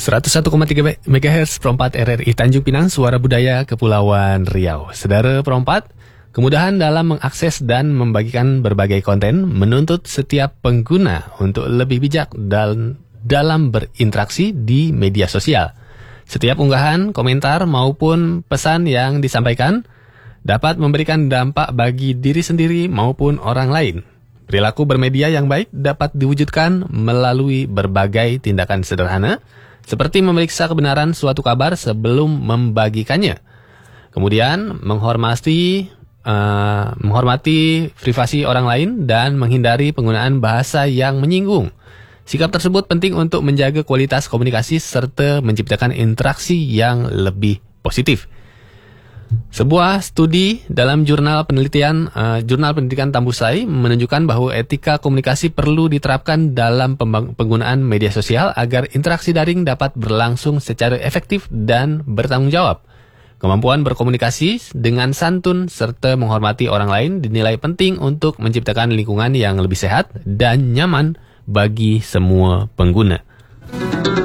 101,3 MHz Perompat RRI Tanjung Pinang, Suara Budaya Kepulauan Riau. Saudara Perompat, kemudahan dalam mengakses dan membagikan berbagai konten menuntut setiap pengguna untuk lebih bijak dalam berinteraksi di media sosial. Setiap unggahan, komentar maupun pesan yang disampaikan dapat memberikan dampak bagi diri sendiri maupun orang lain. Perilaku bermedia yang baik dapat diwujudkan melalui berbagai tindakan sederhana, seperti memeriksa kebenaran suatu kabar sebelum membagikannya. Kemudian menghormati privasi orang lain dan menghindari penggunaan bahasa yang menyinggung. Sikap tersebut penting untuk menjaga kualitas komunikasi serta menciptakan interaksi yang lebih positif. Sebuah studi dalam jurnal pendidikan Tambusai menunjukkan bahwa etika komunikasi perlu diterapkan dalam penggunaan media sosial agar interaksi daring dapat berlangsung secara efektif dan bertanggung jawab. Kemampuan berkomunikasi dengan santun serta menghormati orang lain dinilai penting untuk menciptakan lingkungan yang lebih sehat dan nyaman bagi semua pengguna.